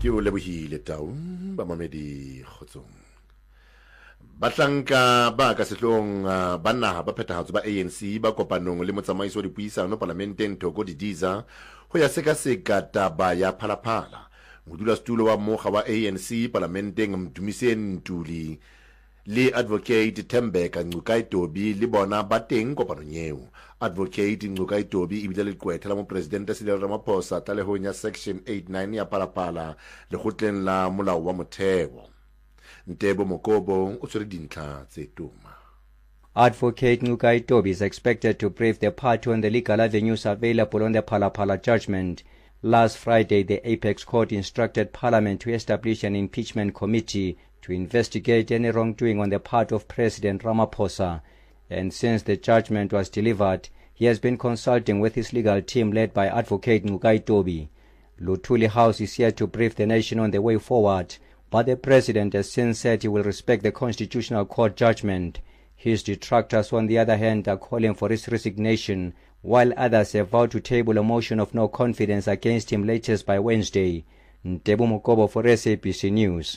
ke o lebohile tau ba mamedi kgotsong. Batlanka ba ka sehlong ba naha ba phethahatso ba ANC ba kopanong le motsamaiso wa dipuisano parlamenteng Thoko Didiza ho ya seka taba ya phalaphala. Modulasetulo wa mokga wa ANC parlamenteng Mdumiseni Ntuli le advocate Thembeka Ngcukaitobi le bona ba teng kopanong eo. Advocate Ngcukaitobi e bile le qwetha la mopresidente Cyril Ramaphosa talehong ya section 89 ya phalaphala le kgotleng la molao wa motheo. Ntebo Mokobo o tshwere dintlha tse tuma. Advocate Ngcukaitobi is expected to brief the party on the legal avenues available on the Phalaphala judgment. Last Friday, the Apex Court instructed Parliament to establish an impeachment committee to investigate any wrongdoing on the part of President Ramaphosa. And since the judgment was delivered, he has been consulting with his legal team led by Advocate Ngcukaitobi. Luthuli House is here to brief the nation on the way forward, but the President has since said he will respect the Constitutional Court judgment. His detractors, on the other hand, are calling for his resignation, while others have vowed to table a motion of no confidence against him latest by Wednesday. Ntebo Mokobo for SABC News.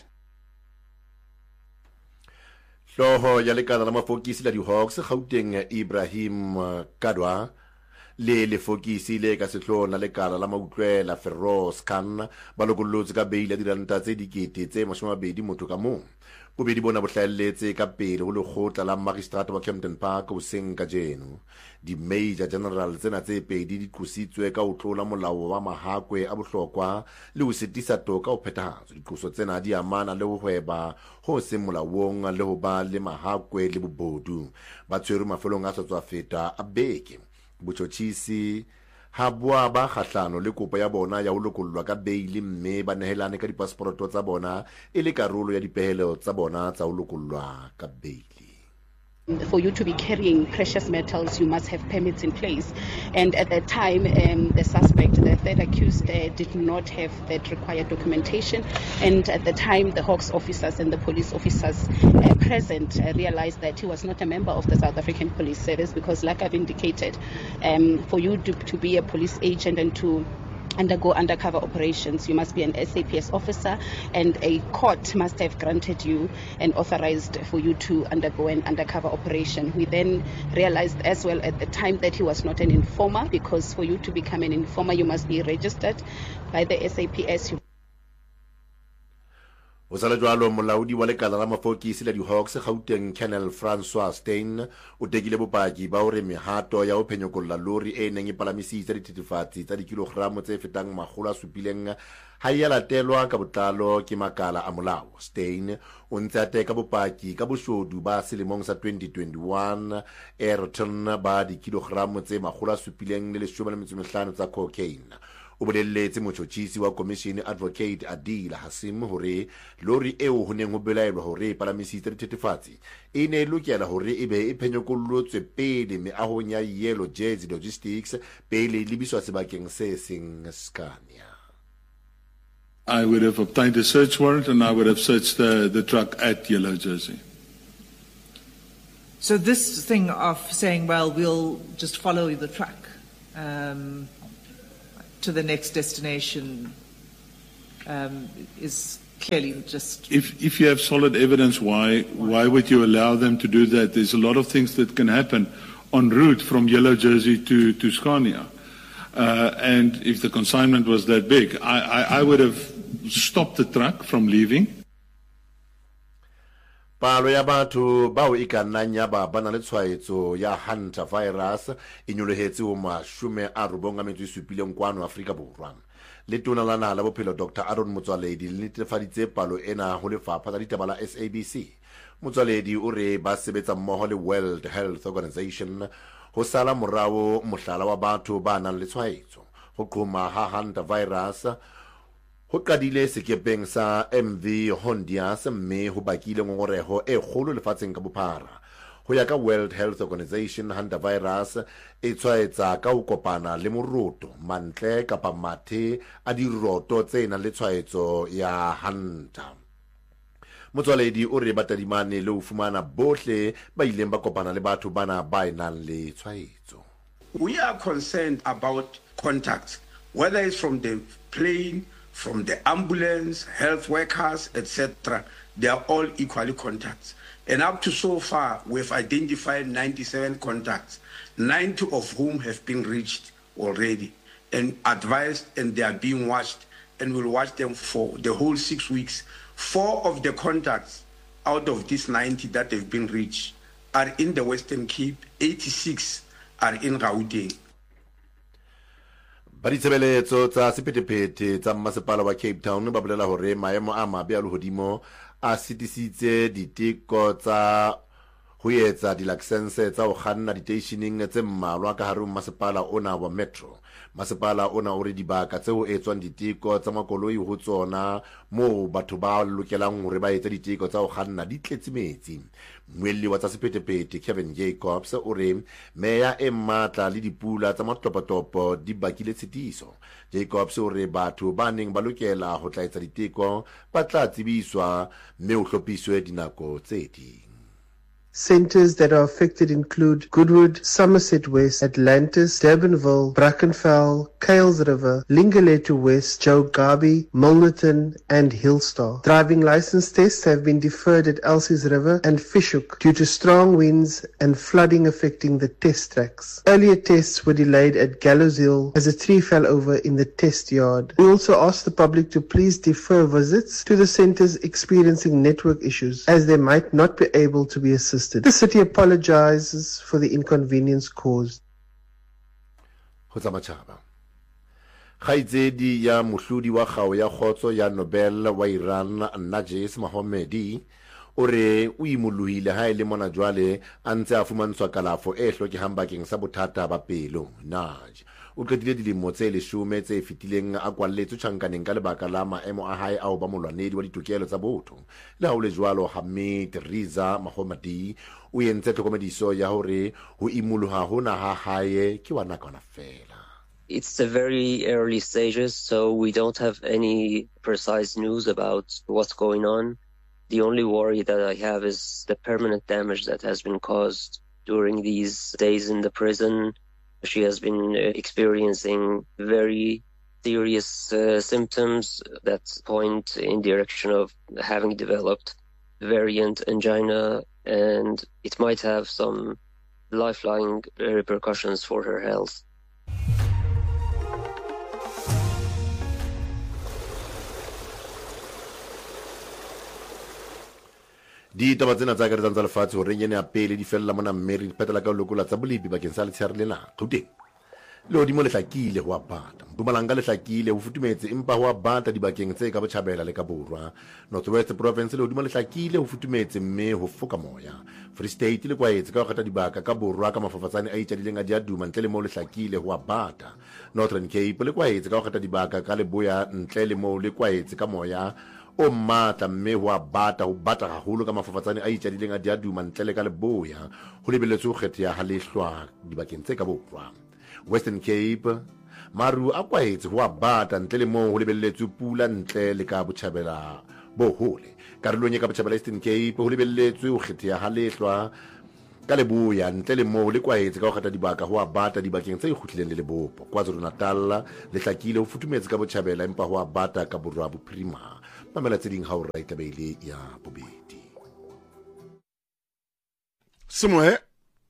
Hloho ya lekala la mafokisi la di-Hawks Gauteng Ibrahim Kadwa le lefokisi le ka sehloohong la lekala la mautlwela Feroz Khan ba lokollotse ka beile ya diranta tse 20 motho ka mong. Bobedi bona bo hlahelletse ka pele ho lekgotla la magistrate wa Kempton Park hoseng ka jeno. Di-major general tsena tse pedi di qositswe ka ho tlola molao wa mahakwe a bohlokwa le ho setisa toka ho phethahatso. Diqoso tsena di amana le ho hweba ho seng molaong le ho ba le mahakwe le bobodu. Ba tshwere mafelong a sa tswa feta a beke. Botjhotjhisi ha bua ba kgahlano le kopo ya bona ya ho lokollwa ka beili mme ba nehelane ka dipaseporoto tsa bona e le karolo ya dipehelo tsa bona tsa ho lokollwa ka beili. For you to be carrying precious metals, you must have permits in place. And at that time, the suspect, the third accused, did not have that required documentation. And at the time, the Hawks officers and the police officers present realized that he was not a member of the South African Police Service because, like I've indicated, for you to be a police agent and to undergo undercover operations, you must be an SAPS officer, and a court must have granted you and authorized for you to undergo an undercover operation. We then realized as well at the time that he was not an informer, because for you to become an informer, you must be registered by the SAPS. O sala jwalo molaodi wa lekala la mafokisi la di-Hawks Gauteng Colonel Francois Steyn o tekile bopaki ba hore mehato ya ho phenyokolla lori e neng e palamisitse dithethefatsi tsa dikilogramo tse fetang 700 ha ya latelwa ka botlalo ke makala a molao. Steyn o ntse a teka bopaki ka boshodu ba selemong sa 2021 Ayrton ba dikilogramo tse 715 tsa cocaine. O bolelletse motjhotjhisi wa commission Advocate Adila Hasim hore lori eo ho neng ho belaelwa hore e palamisitse dithethefatsi e ne lokela hore e be e phenyokollotswe pele meahong ya Yellow Jersey Logistics pele lebiswa sebakeng se seng Scania. I would have obtained a search warrant and I would have searched the truck at Yellow Jersey. So this thing of saying, well, we'll just follow the truck to the next destination is clearly just... If you have solid evidence, why would you allow them to do that? There's a lot of things that can happen en route from Yellow Jersey to Scania. And if the consignment was that big, I would have stopped the truck from leaving. Palo ya batho bao e ka nnang ya ba bana le tshwaetso ya hantavirus e nyolohetse ho 97 kwano Afrika Borwa. Letona la naha la bophelo Dr. Aaron Motsoaledi le netefaditse palo ena ho lefapha la ditaba la SABC. Motsoaledi o re ba sebetsa mmoho le World Health Organization ho sala morao mohlala wa batho ba nang le tshwaetso. Ho qhoma ha hantavirus ho qadile sekepeng sa MV Hondias mme ho bakile ngongoreho e kgolo lefatsheng ka bophara. Ho ya ka World Health Organization, hantavirus e tshwaetsa ka ho kopana le moroto, mantle kapa mathe a diroto tse nang le tshwaetso ya hanta. Motsoaledi o re batadimane le ho fumana bohle ba ileng ba kopana le batho bana ba nang le tshwaetso. We are concerned about contacts, whether it's from the plane, from the ambulance, health workers, etc. They are all equally contacts. And up to so far, we've identified 97 contacts, 90 of whom have been reached already and advised, and they are being watched, and we'll watch them for the whole 6 weeks. 4 of the contacts out of these 90 that have been reached are in the Western Cape, 86 are in Gauteng. ba ditshebeletso tsa sephethephethe tsa mmasepala wa Cape Town ba bolela hore maemo a mabe a lehodimo a sitisitse diteko tsa ho etsa di-license tsa ho kganna diteisheneng tse mmalwa ka hare ho mmasepala ona wa Metro. Masepala ona o re dibaka tse ho etswang diteko tsa makoloi ho tsona moo batho ba lokelang hore ba etse diteko tsa ho kganna di tletse metsi. Mmuelli wa tsa sephethephethe Kevin Jacobs o re meya e matla le dipula tsa matopotopo di bakile tshitiso. Jacobs o re batho ba neng ba lokela ho tla etsa diteko ba tla tsebiswa mme ho hlophiswe dinako tse ding. Centres that are affected include Goodwood, Somerset West, Atlantis, Durbanville, Brackenfell, Kales River, Lingaletu West, Jogabi, Milnerton and Hillstar. Driving licence tests have been deferred at Elsie's River and Fishhook due to strong winds and flooding affecting the test tracks. Earlier tests were delayed at Gallows Hill as a tree fell over in the test yard. We also asked the public to please defer visits to the centres experiencing network issues as they might not be able to be assisted. The city apologizes for the inconvenience caused. Khaitsedi ya mohlodi wa kgao ya khotso ya Nobel wa Iran Najis Mohammedi o re o imollohile ha ile mona jwale a ntse a fumantswa kalafo e hlokehang bakeng sa bothata ba pelo. Naj o qetile dilemo tse 10 tse fetileng a kwalletswe tjhankaneng ka lebaka la maemo a hae a ho ba molwanedi wa ditokelo tsa botho. Le ha o le jwalo Hamid Riza Mohammedi o entse tlhokomediso ya hore ho imolloha hona ha hae ke wa nakwana fela. It's the very early stages, so we don't have any precise news about what's going on. The only worry that I have is the permanent damage that has been caused during these days in the prison. She has been experiencing very serious symptoms that point in direction of having developed variant angina, and it might have some lifelong repercussions for her health. Di taba tsena tsa ka tsa lefatshe hore nyene ya pele di fella mona mme re phetela ka lokola tsa bolepi bakeng sa letshehare lena. Gauteng le hodimo le hlakile ho abata, Mpumalanga le hlakile ho futumetse empa ho abata dibakeng tse ka Botjhabela le ka Borwa. North West Province le hodimo le hlakile ho futumetse mme ho foka moya. Free State le kwaetse ka ho kgetha dibaka ka Borwa ka mafafatsane a itjadileng a diaduma ntle le mo le hlakile ho abata. Northern Cape le kwaetse ka ho kgetha dibaka ka Leboya ntle le mo le kwaetse ka moya o matla mme ho abata ho bata haholo ka mafafatsane a itjadileng a diaduma ntle le ka Leboya ho lebelletswe ho kgetha ha lehlwa dibakeng tse ka Borwa. Western Cape maru a kwaetse ho abata ntle le mo ho lebelletswe pula ntle le ka Botjhabela bo hole. Karolong ya ka Botjhabela Eastern Cape ho lebelletswe ho kgetha ha lehlwa ka Leboya ntle le mo le kwaetse ka ho kgetha dibaka ho abata dibakeng tse ikgutlileng le Lebopo. KwaZulu-Natal le hlakile ho futumetse ka Botjhabela empa ho abata ka Borwa Bophirima. Mamela tse ding ha o raita beile ya bobedi. Semoe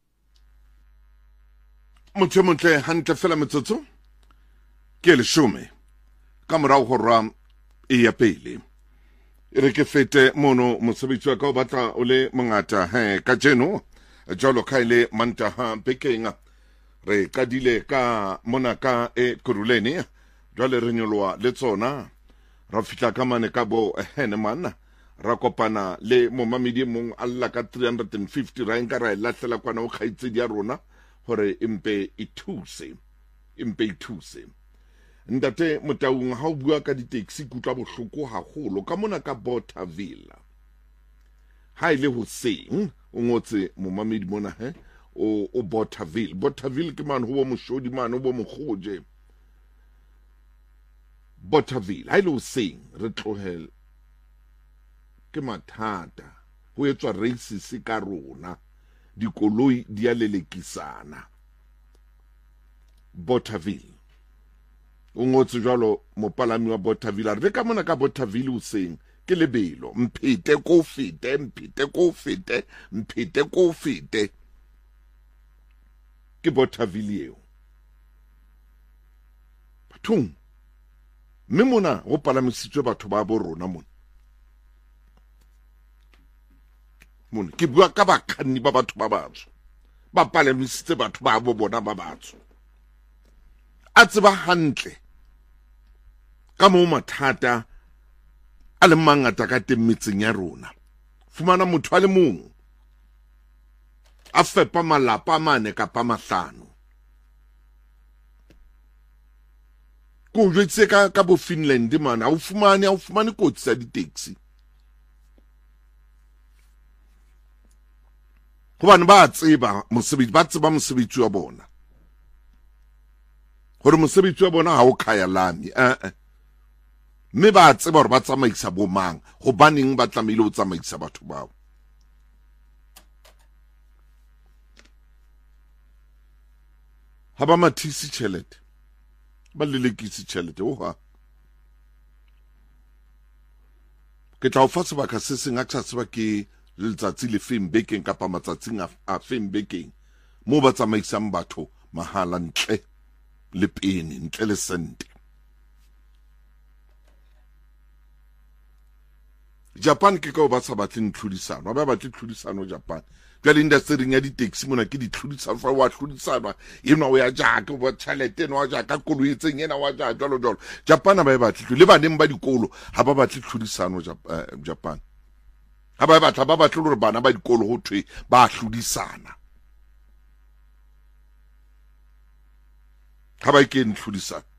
motho montle hantle fela metsotso ke le shome ka morao ho rwa e ya pele re ke fete mono mosebetsi wa ka o batla o le mongata ka jeno jalo ka ile mantaha bekenga re kadile ka mona ka e Kuruleni jwale re nyolwa le tsona ra fitla ka mane ka bo Henneman ra kopana le momamedi mong alla ka 350 ra nka ra latlela kwana o khaitsedi ya rona hore impe ithuse ntate Motaung ha o bua ka di-taxi kutlwa bohloko haholo ka mona ka Bothaville ha ile hoseng o ngotse momamedi mona o Bothaville ke man ho moshodi man o bo mogoje Bothaville ha ile hoseng re tlohel ke mathata ho etswa races ka rona dikoloi di a lelekisana Bothaville o ngotse jwalo mopalami wa Bothaville re ka mona ka Bothaville o seng ke lebelo mphete ko fete ke Bothaville eo bathong mme mona go palamisitswe batho ba bo rona mona ke bua ka bakganni ba batho ba batsho ba palamisitse batho ba bo bona ba batsho a tseba hantle ka mo mathata a le mangata ka teng metseng ya rona fumana motho a le mong a fepa malapa a mane kapa mahlano ko jwetse ka bo Finland man a o fumane kotsi sa di-taxi gobane ba tseba mosebetsi wa bona gore mosebetsi wa bona ha o khaya lami mme ba tseba gore ba tsamaisa bo mang gobaneng ba tlamehile o tsamaisa batho bao ha ba mathisi tšhelete ba lelekisi tšhelete oha ke tla o fa sebaka se seng a tsa tseba ke letsatsi le feng bekeng kapa matsatsing a feng bekeng mo ba tsamaisang batho mahala ntle le pene ntle le sente Japan ke ka ba sa batle tlhodisano ba batle tlhodisano Japan jwale industry ya di-taxi mona ke ditlhodisano fa wa tlhodisano ena o ya jaka o ba tšhelete no wa jaka koloetseng ena wa jaka jalo Japan ba e batle le baneng ba dikolo ha ba batle tlhodisano Japan ha ba batle gore bana ba dikolo go thwe ba tlhodisana ha ba ikeng tlhodisana